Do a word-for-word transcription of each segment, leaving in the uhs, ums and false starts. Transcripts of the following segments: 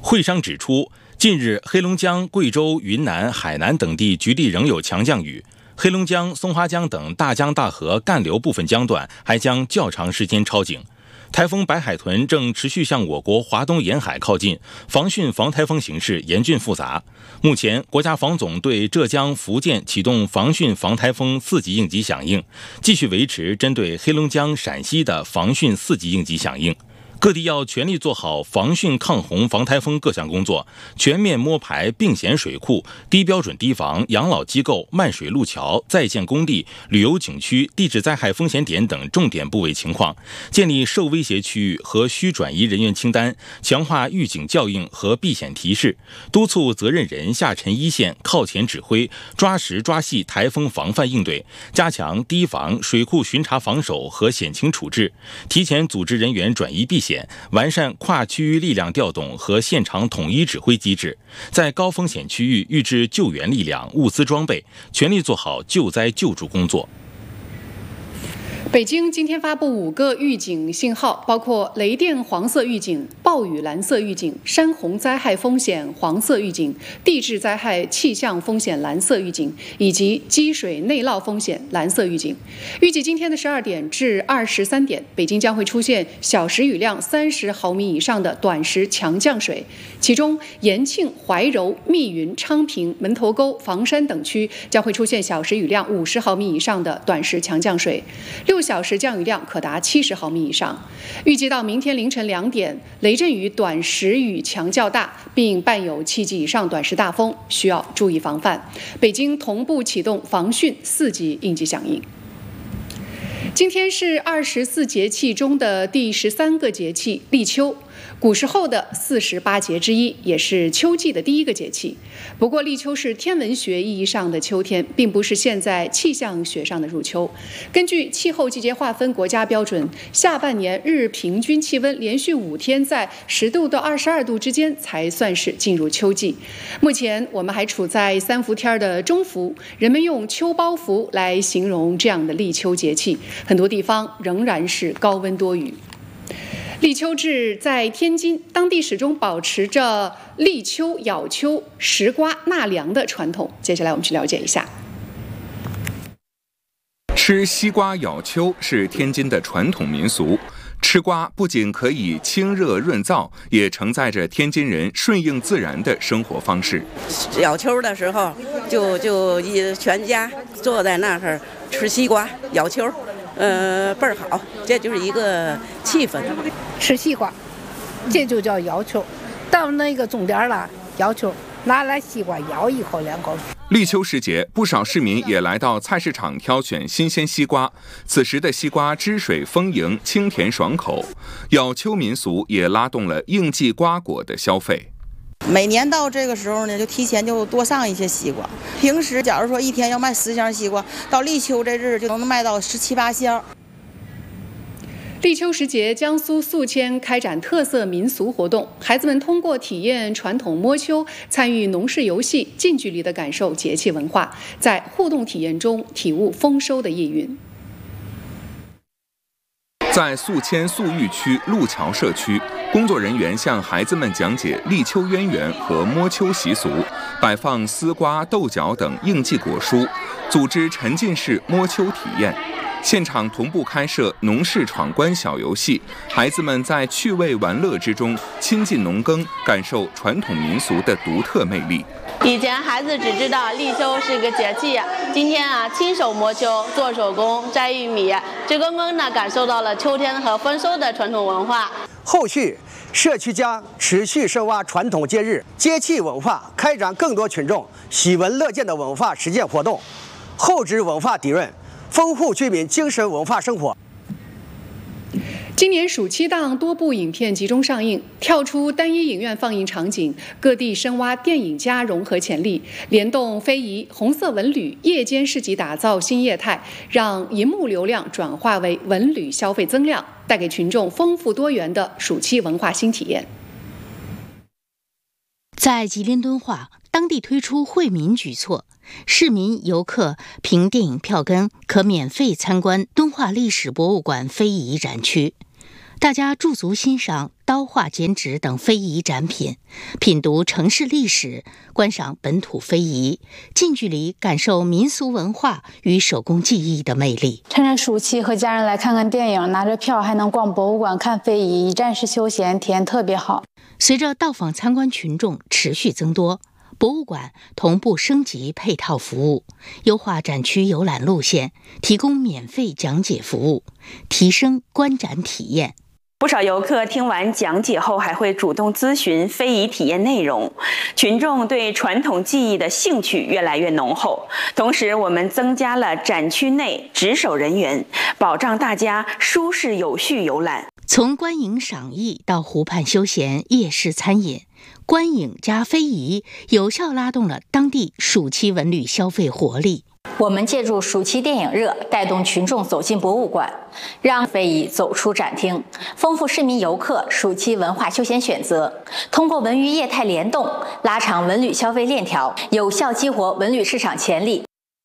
会商指出，近日黑龙江、贵州、云南、海南等地局地仍有强降雨，黑龙江、松花江等大江大河干流部分江段还将较长时间超警。台风白海豚正持续向我国华东沿海靠近，防汛防台风形势严峻复杂。目前，国家防总对浙江、福建启动防汛防台风四级应急响应，继续维持针对黑龙江、陕西的防汛四级应急响应。各地要全力做好防汛抗洪防台风各项工作，全面摸排并险水库、低标准堤防、养老机构、漫水路桥、在建工地、旅游景区、地质灾害风险点等重点部位情况，建立受威胁区域和需转移人员清单，强化预警教应和避险提示，督促责任人下沉一线靠前指挥，抓实抓细台风防范应对，加强堤防、水库巡查防守和险情处置，提前组织人员转移避险，完善跨区域力量调动和现场统一指挥机制，在高风险区域预置救援力量、物资装备，全力做好救灾救助工作。 北京今天发布五个预警信号，包括雷电黄色预警、暴雨蓝色预警、山洪灾害风险黄色预警、地质灾害气象风险蓝色预警以及积水内涝风险蓝色预警。预计今天的十二点至二十三点，北京将会出现小时雨量三十毫米以上的短时强降水，其中延庆、怀柔、密云、昌平、门头沟、房山等区将会出现小时雨量五十毫米以上的短时强降水，六小时降雨量可达七十毫米以上。预计到明天凌晨两点，雷阵雨短时雨强较大，并伴有七级以上短时大风，需要注意防范。北京同步启动防汛四级应急响应。今天是二十四节气中的第十三个节气立秋，古时候的四十八节之一，也是秋季的第一个节气。不过立秋是天文学意义上的秋天，并不是现在气象学上的入秋。根据气候季节划分国家标准，下半年日平均气温连续五天在十度到二十二度之间才算是进入秋季。目前我们还处在三伏天的中伏，人们用秋包伏来形容这样的立秋节气，很多地方仍然是高温多雨。立秋至在天津，当地始终保持着立秋、咬秋、食瓜纳凉的传统。接下来我们去了解一下。 吃西瓜咬秋是天津的传统民俗。吃瓜不仅可以清热润燥，也承载着天津人顺应自然的生活方式。 咬秋的时候，就就一全家坐在那儿吃西瓜咬秋。呃，倍儿好，这就是一个气氛。 吃西瓜，这就叫咬秋。到那个终点了，咬秋，拿来西瓜咬一口两口。 立秋时节，不少市民也来到菜市场挑选新鲜西瓜。此时的西瓜汁水丰盈，清甜爽口。咬秋民俗也拉动了应季瓜果的消费。 每年到这个时候呢，就提前就多上一些西瓜。平时假如说一天要卖十箱西瓜，到立秋这日就能卖到十七八箱。 立秋时节，江苏宿迁开展特色民俗活动，孩子们通过体验传统摸秋，参与农事游戏，近距离地感受节气文化，在互动体验中体悟丰收的意蕴。 在宿迁宿豫区路桥社区，工作人员向孩子们讲解立秋渊源和摸秋习俗，摆放丝瓜、豆角等应季果蔬，组织沉浸式摸秋体验。现场同步开设农事闯关小游戏，孩子们在趣味玩乐之中亲近农耕，感受传统民俗的独特魅力。 以前孩子只知道立秋是个节气，今天啊，亲手摸秋、做手工、摘玉米，直更更地感受到了秋天和丰收的传统文化。 后续，社区将持续深挖传统节日、节气文化，开展更多群众喜闻乐见的文化实践活动，厚植文化底蕴，丰富居民精神文化生活。 今年暑期档多部影片集中上映，跳出单一影院放映场景，各地深挖电影加融合潜力，联动非遗、红色文旅、夜间市集打造新业态，让银幕流量转化为文旅消费增量，带给群众丰富多元的暑期文化新体验。 在吉林敦化，当地推出惠民举措，市民游客凭电影票根可免费参观敦化历史博物馆非遗展区。 大家驻足欣赏刀画剪纸等非遗展品，品读城市历史，观赏本土非遗，近距离感受民俗文化与手工技艺的魅力。 趁着暑期和家人来看看电影，拿着票还能逛博物馆看非遗，一站式休闲，体验特别好。 随着到访参观群众持续增多，博物馆同步升级配套服务，优化展区游览路线，提供免费讲解服务，提升观展体验。 不少游客听完讲解后还会主动咨询非遗体验内容，群众对传统技艺的兴趣越来越浓厚。同时，我们增加了展区内值守人员，保障大家舒适有序游览。 从观影赏艺到湖畔休闲、夜市餐饮，观影加非遗有效拉动了当地暑期文旅消费活力。 我们借助暑期电影热，带动群众走进博物馆，让非遗走出展厅，丰富市民游客暑期文化休闲选择。通过文娱业态联动，拉长文旅消费链条，有效激活文旅市场潜力。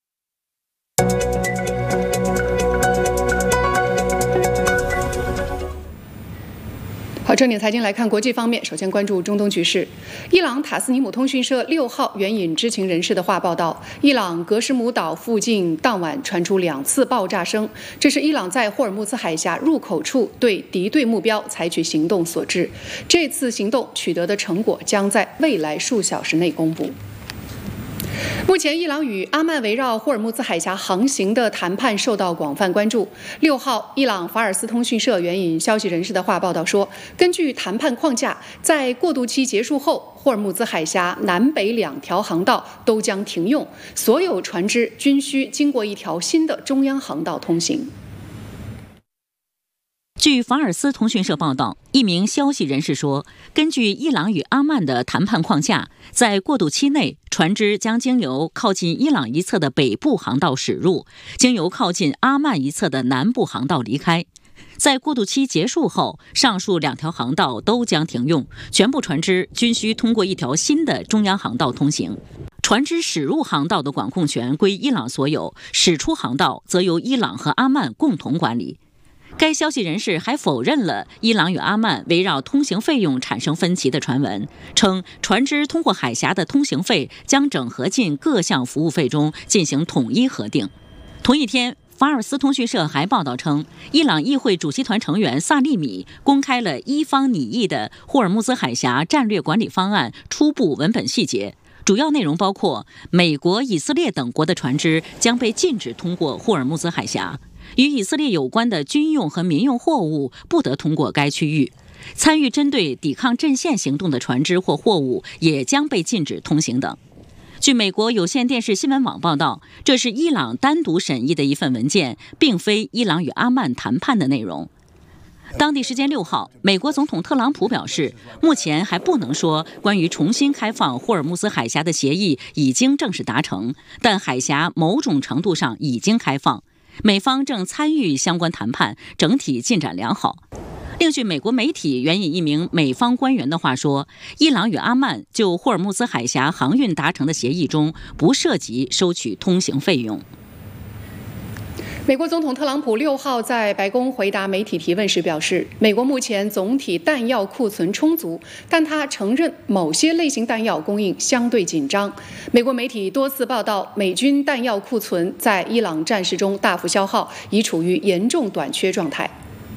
好，正点财经来看国际方面，首先关注中东局势。伊朗塔斯尼姆通讯社六号援引知情人士的话报道，伊朗格什姆岛附近当晚传出两次爆炸声，这是伊朗在霍尔木兹海峡入口处对敌对目标采取行动所致。这次行动取得的成果将在未来数小时内公布。目前，伊朗与阿曼围绕霍尔木兹海峡航行的谈判受到广泛关注。六号，伊朗法尔斯通讯社援引消息人士的话报道说，根据谈判框架，在过渡期结束后，霍尔木兹海峡南北两条航道都将停用，所有船只均需经过一条新的中央航道通行。 据法尔斯通讯社报道，一名消息人士说，根据伊朗与阿曼的谈判框架，在过渡期内，船只将经由靠近伊朗一侧的北部航道驶入，经由靠近阿曼一侧的南部航道离开。在过渡期结束后，上述两条航道都将停用，全部船只均需通过一条新的中央航道通行。船只驶入航道的管控权归伊朗所有，驶出航道则由伊朗和阿曼共同管理。该消息人士还否认了伊朗与阿曼围绕通行费用产生分歧的传闻，称船只通过海峡的通行费将整合进各项服务费中进行统一核定。同一天，法尔斯通讯社还报道称，伊朗议会主席团成员萨利米公开了伊方拟议的霍尔木兹海峡战略管理方案初步文本细节，主要内容包括美国、以色列等国的船只将被禁止通过霍尔木兹海峡，与以色列有关的军用和民用货物不得通过该区域，参与针对抵抗阵线行动的船只或货物也将被禁止通行等。据美国有线电视新闻网报道，这是伊朗单独审议的一份文件，并非伊朗与阿曼谈判的内容。当地时间六号，美国总统特朗普表示，目前还不能说关于重新开放霍尔木兹海峡的协议已经正式达成，但海峡某种程度上已经开放，美方正参与相关谈判，整体进展良好。另据美国媒体援引一名美方官员的话说，伊朗与阿曼就霍尔木兹海峡航运达成的协议中不涉及收取通行费用。 美国总统特朗普六号在白宫回答媒体提问时表示，美国目前总体弹药库存充足，但他承认某些类型弹药供应相对紧张。美国媒体多次报道，美军弹药库存在伊朗战事中大幅消耗，已处于严重短缺状态。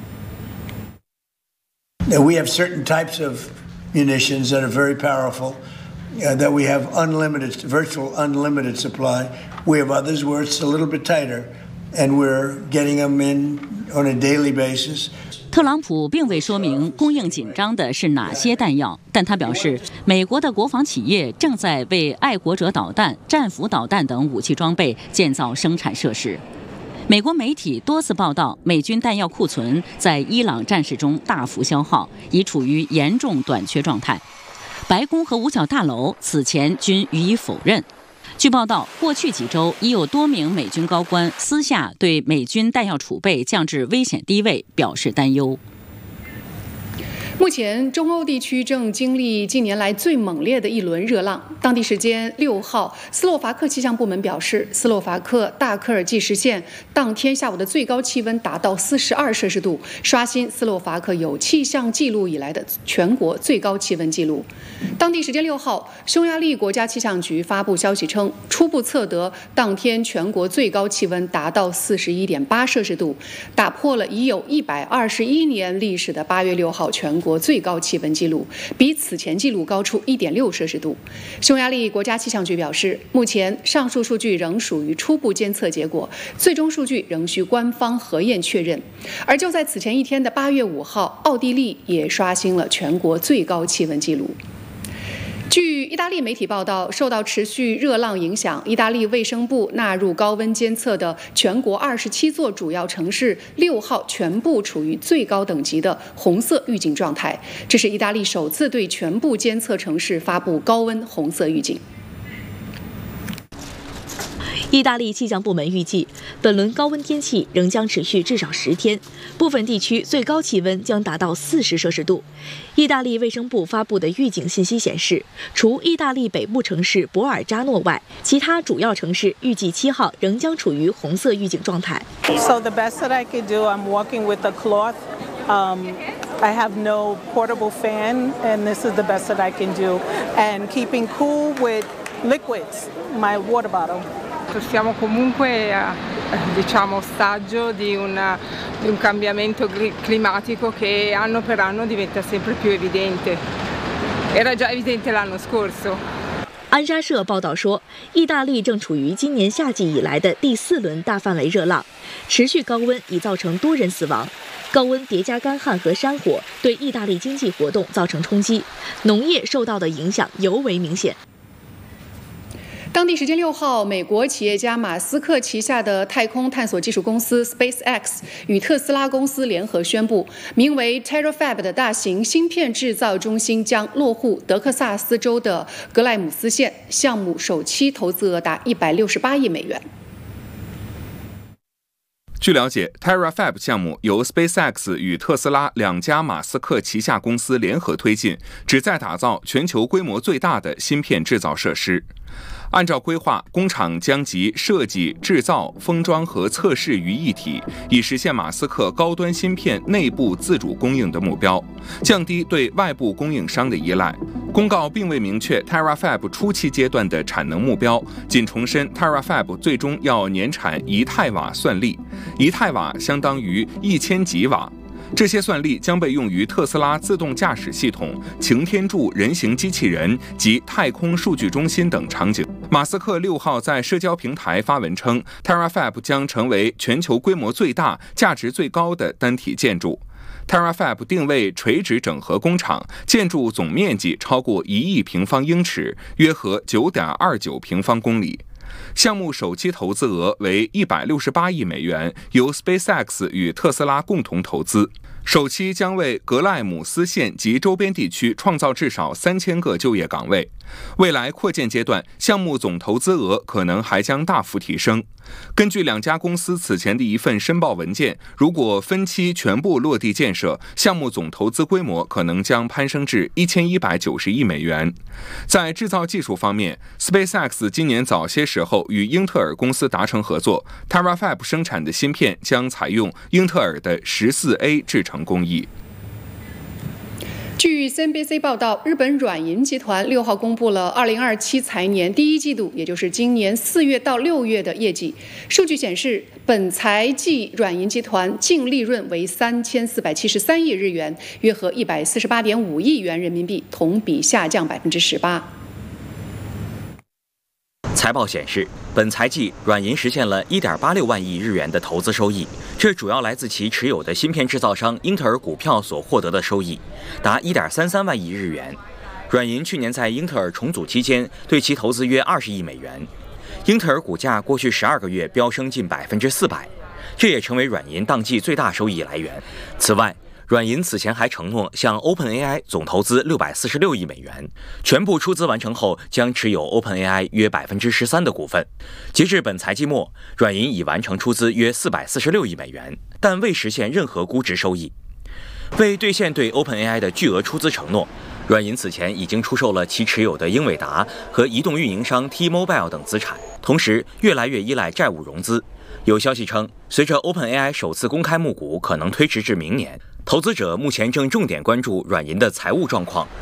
We have certain types of munitions that are very powerful, uh, that we have unlimited, virtual unlimited supply. We have others where it's a little bit tighter, and we're getting them in on a daily basis. 特朗普并未说明供应紧张的是哪些弹药，但他表示，美国的国防企业正在为爱国者导弹、战斧导弹等武器装备建造生产设施。美国媒体多次报道，美军弹药库存在伊朗战事中大幅消耗，已处于严重短缺状态。白宫和五角大楼此前均予以否认。据报道，过去几周已有多名美军高官私下对美军弹药储备降至危险低位表示担忧。 目前，中欧地区正经历近年来最猛烈的一轮热浪。当地时间六号，斯洛伐克气象部门表示，斯洛伐克大科尔济什县当天下午的最高气温达到四十二摄氏度，刷新斯洛伐克有气象记录以来的全国最高气温纪录。当地时间六号，匈牙利国家气象局发布消息称，初步测得当天全国最高气温达到四十一点八摄氏度，打破了已有一百二十一年历史的八月六号全国最高气温纪录，比此前纪录高出 一点六摄氏度。匈牙利国家气象局表示，目前上述数据仍属于初步监测结果，最终数据仍需官方核验确认。而就在此前一天的八月五号，奥地利也刷新了全国最高气温纪录。据意大利媒体报道，受到持续热浪影响，意大利卫生部纳入高温监测的全国二十七座主要城市六号全部处于最高等级的红色预警状态。这是意大利首次对全部监测城市发布高温红色预警。 意大利气象部门预计，本轮高温天气仍将持续至少十天，部分地区最高气温将达到四十摄氏度。意大利卫生部发布的预警信息显示，除意大利北部城市博尔扎诺外，其他主要城市预计七号仍将处于红色预警状态。 So the best that I could do, I'm working with a cloth. Um, I have no portable fan, and this is the best that I can do. And keeping cool with liquids, my water bottle. Siamo comunque a diciamo ostaggio di un, di un cambiamento climatico che anno per anno diventa sempre più evidente. Era già evidente l'anno scorso. 安莎社报道说，意大利正处于今年夏季以来的第四轮大范围热浪，持续高温已造成多人死亡。高温叠加干旱和山火对意大利经济活动造成冲击，农业受到的影响尤为明显。 当地时间六号，美国企业家马斯克旗下的太空探索技术公司 SpaceX 与特斯拉公司联合宣布，名为 TerraFab 的大型芯片制造中心将落户德克萨斯州的格莱姆斯县，项目首期投资额达一百六十八亿美元。 据了解 ，TerraFab 项目由 SpaceX 与特斯拉两家马斯克旗下公司联合推进，旨在打造全球规模最大的芯片制造设施。按照规划，工厂将集设计、制造、封装和测试于一体，以实现马斯克高端芯片内部自主供应的目标，降低对外部供应商的依赖。公告并未明确 TerraFab 初期阶段的产能目标，仅重申 TerraFab 最终要年产一太瓦算力，一太瓦相当于一千吉瓦。这些算力将被用于特斯拉自动驾驶系统、擎天柱人形机器人及太空数据中心等场景。马斯克六号在社交平台发文称 ，TerraFab 将成为全球规模最大、价值最高的单体建筑。TerraFab 定位垂直整合工厂，建筑总面积超过一亿平方英尺，约合九点二九平方公里。项目首期投资额为一百六十八亿美元，由 SpaceX 与特斯拉共同投资。首期将为格赖姆斯县及周边地区创造至少三千个就业岗位。未来扩建阶段，项目总投资额可能还将大幅提升。根据两家公司此前的一份申报文件，如果分期全部落地建设，项目总投资规模可能将攀升至一千一百九十亿美元。在制造技术方面 ，SpaceX 今年早些时候与英特尔公司达成合作 ，TerraFab 生产的芯片将采用英特尔的十四 A 制程工艺。 据 C N B C 报道，日本软银集团六号公布了二零二七财年第一季度，也就是今年四月到六月的业绩。数据显示，本财季软银集团净利润为三千四百七十三亿日元，约合一百四十八点五亿元人民币，同比下降百分之十八。 财报显示，本财季软银实现了 一点八六万亿日元的投资收益，这主要来自其持有的芯片制造商英特尔股票所获得的收益，达 一点三三万亿日元。软银去年在英特尔重组期间对其投资约二十亿美元，英特尔股价过去十二个月飙升近百分之四百，这也成为软银当季最大收益来源。此外，软银此前还承诺向 OpenAI 总投资六百四十六亿美元，全部出资完成后将持有 OpenAI 约百分之十三的股份。截至本财季末，软银已完成出资约四百四十六亿美元，但未实现任何估值收益。 为兑现对 OpenAI 的巨额出资承诺，软银此前已经出售了其持有的英伟达和移动运营商 T-Mobile 等资产，同时越来越依赖债务融资。有消息称，随着 OpenAI 首次公开募股可能推迟至明年，投资者目前正重点关注软银的财务状况